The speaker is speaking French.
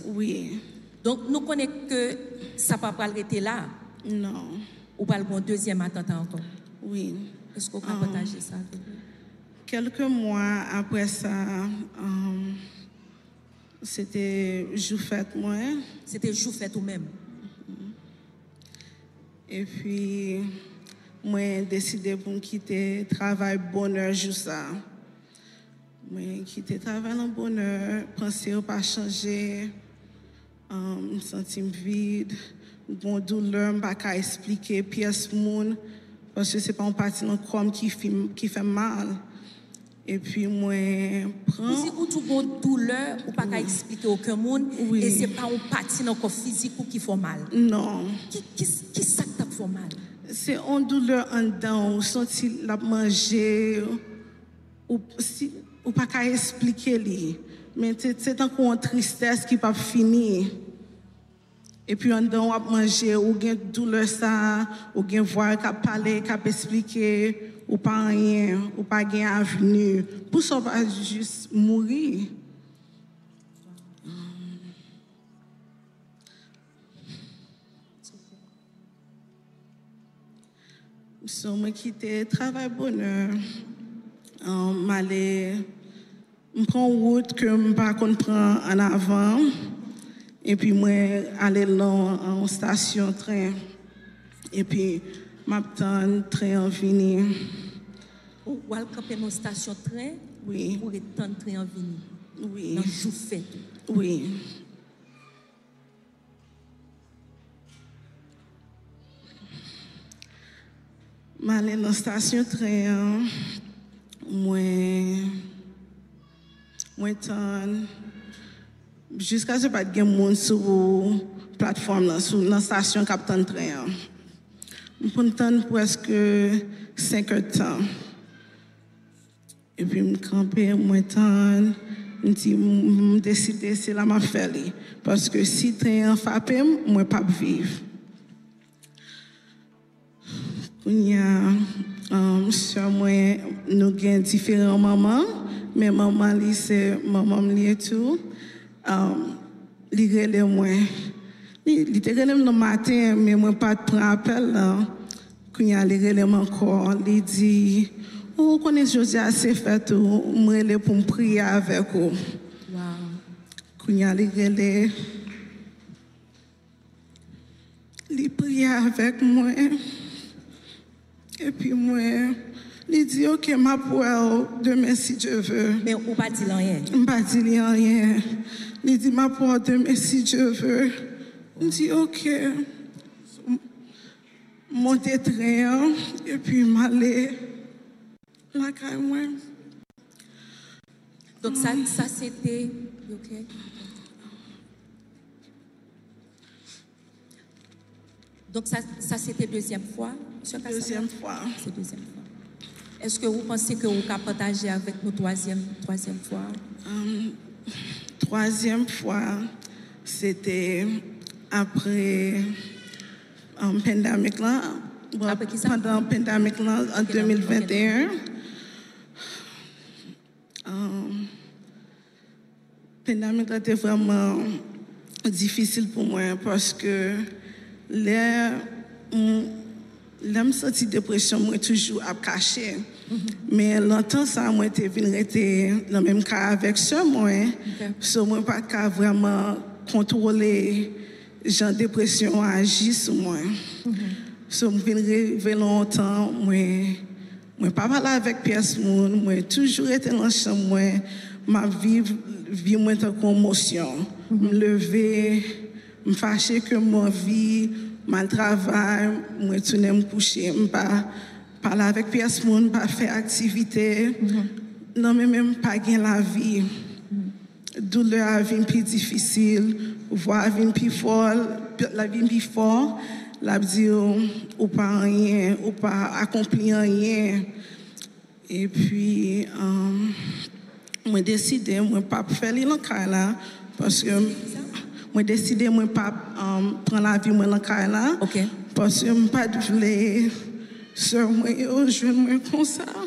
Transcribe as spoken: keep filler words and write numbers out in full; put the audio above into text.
Oui. Donc, nous connaissons que ça ne va pas arrêter là. Non. Ou pas le deuxième attentat encore. Oui. Est-ce qu'on peut Um, partager ça avec nous? Quelques mois après ça, um, c'était jour fête, moi. C'était jour fête ou même. Et puis, moi, j'ai décidé pour quitter le travail bonheur juste ça. Moi, quitter le travail en bonheur, penser à pas changer, um, me sentir vide, bon douleur, je ne peux pas expliquer, pièce moun, parce que ce n'est pas une partie de corps qui fait, qui fait mal. Et puis, moi, prends... Si vous avez une douleur, vous ne pouvez pas expliquer à aucun monde, Oui. et ce n'est pas une partie de notre corps physique qui fait mal. Non. Qui, qui, qui ça qui fait mal? C'est une douleur en dedans, ou sentir la manger, ou si, ou pas qu'à expliquer li. Mais c'est encore une tristesse qui pas finir. Et puis en dedans, on manger, ou gen douleur ça, ou gen voir qu'a parler, qu'a expliquer, ou pas rien, ou pas gen avenir. Pour ça, pas juste mourir. So, moi quitté travail bonheur, um, m'aller, me prends route que me pas qu'on prend en avant, et puis moi aller là en station train, et puis m'attendre train en venir. Ou al camper dans station train, Oui. pour attendre train en venir. Oui. Dans jour fête. Oui. M'aller dans la station train, moi, moi t'en, jusqu'à ce pas de monde sur la plateforme là, sur la station capitaine train. Je prends presque cinq heures de temps. Et puis, je camper, moi t'en, je décide c'est là ma faire parce que si train frappe, moi pas vivre. Il y a um, sur moi, nous avons différents mamans, mais maman, c'est maman li tout. Um, li relè moi. Li, li te relè le matin, mais moi pas de prendre appel là. Quand il y a li relè encore, li dit, oh, connais Josia c'est fait ou moi relè pour me prier avec vous. Wow. Quand il y a li relè, li prier avec moi. Et puis moi, il dit, ok, ma poêle, demain si Dieu veut. Mais on ne pas dire rien. Je ne pas dire rien. Il dit, ma poêle, demain si Dieu veut. Il dit, ok. Monter train, et puis m'aller la caille moi. Donc ça, ça c'était... Ok. Donc ça, ça c'était deuxième fois, monsieur Kassala? Deuxième fois. C'est deuxième fois. Est-ce que vous pensez que vous pouvez partager avec nous troisième, troisième fois? Um, troisième fois, c'était après um, pandémique là. Bon, Après qui ça? pendant pandémique là en Okay, deux mille vingt et un. okay. Um, pandémique là était vraiment difficile pour moi parce que là, là me senti dépression, moi toujours à cacher. Mm-hmm. Mais longtemps ça, moi j'étais venu rester dans le même cas avec ça moi. Okay. So moi pas qu'à vraiment contrôler genre dépression agit sur moi. Mm-hmm. So je viens rêver longtemps, moi moi pas parler avec personne, moi toujours été dans la chambre, moi ma vie vie moi en commotion, me lever, me fâcher que ma vie, mal travail, moi tourner me coucher, me pas parler avec personne, pas faire activité, non mais même pas gagner la vie. Douleur a vie plus difficile, voir vie plus folle, la vie plus fort. La dire ou pas rien, ou pas accomplir rien. Et puis, um, moi décidé, moi pas faire les cas là, parce que moi décidé, moi pas um, prendre la vie moi dans cas là, okay. parce que moi pas de vouloir sur moi, je moi comme ça.